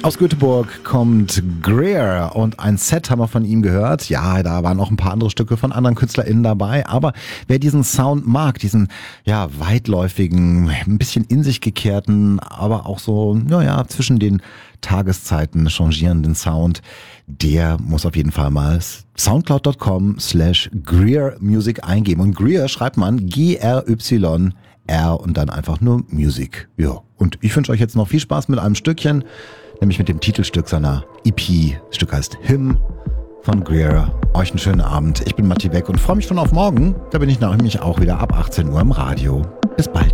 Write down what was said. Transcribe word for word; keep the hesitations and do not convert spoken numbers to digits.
Aus Göteborg kommt Greer und ein Set haben wir von ihm gehört. Ja, da waren auch ein paar andere Stücke von anderen KünstlerInnen dabei, aber wer diesen Sound mag, diesen ja weitläufigen, ein bisschen in sich gekehrten, aber auch so, naja, zwischen den Tageszeiten changierenden Sound, der muss auf jeden Fall mal soundcloud.com slash Greer Music eingeben. Und Greer schreibt man G R Y R und dann einfach nur Music. Ja, und ich wünsche euch jetzt noch viel Spaß mit einem Stückchen, nämlich mit dem Titelstück seiner E P. Das Stück heißt Him von Greer. Euch einen schönen Abend. Ich bin Matti Beck und freue mich schon auf morgen. Da bin ich nämlich auch wieder ab achtzehn Uhr im Radio. Bis bald.